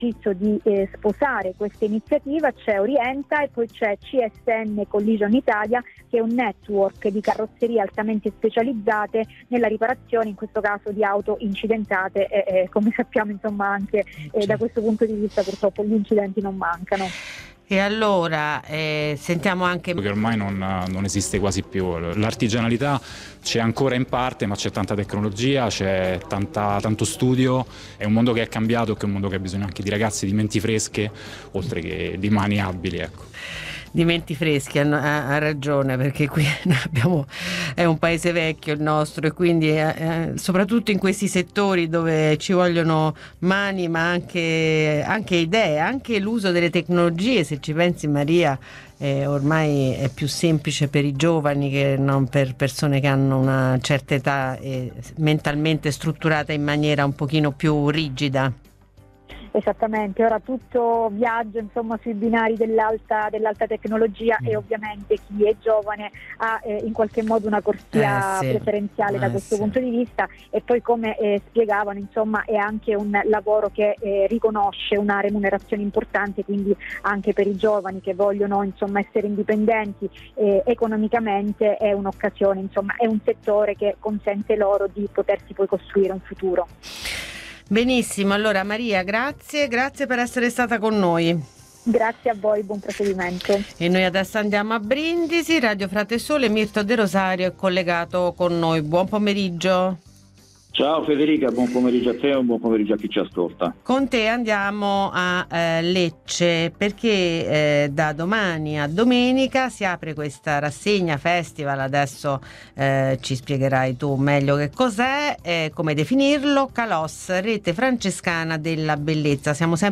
deciso di sposare questa iniziativa. C'è Orienta e poi c'è CSN Collision Italia, che è un network di carrozzerie altamente specializzate nella riparazione, in questo caso di auto incidentate, e come sappiamo insomma anche da questo punto di vista purtroppo gli incidenti non mancano. E allora sentiamo anche che ormai non esiste quasi più. L'artigianalità c'è ancora in parte, ma c'è tanta tecnologia, c'è tanto studio. È un mondo che è cambiato, che è un mondo che ha bisogno anche di ragazzi di menti fresche, oltre che di mani abili, ecco. Di menti freschi, ha ragione, perché qui è un paese vecchio il nostro, e quindi soprattutto in questi settori dove ci vogliono mani, ma anche idee, anche l'uso delle tecnologie. Se ci pensi, Maria, ormai è più semplice per i giovani che non per persone che hanno una certa età e mentalmente strutturata in maniera un pochino più rigida. Esattamente, ora tutto viaggia insomma sui binari dell'alta tecnologia, e ovviamente chi è giovane ha in qualche modo una corsia preferenziale da questo punto di vista. E poi, come spiegavano, insomma è anche un lavoro che riconosce una remunerazione importante, quindi anche per i giovani che vogliono insomma essere indipendenti economicamente è un'occasione, insomma è un settore che consente loro di potersi poi costruire un futuro. Benissimo, allora Maria, grazie per essere stata con noi. Grazie a voi, buon proseguimento. E noi adesso andiamo a Brindisi, Radio Frate Sole, Mirto De Rosario è collegato con noi. Buon pomeriggio. Ciao Federica, buon pomeriggio a te e buon pomeriggio a chi ci ascolta. Con te andiamo a Lecce, perché da domani a domenica si apre questa rassegna festival. Adesso ci spiegherai tu meglio che cos'è, come definirlo. Calos, Rete Francescana della Bellezza. Siamo sempre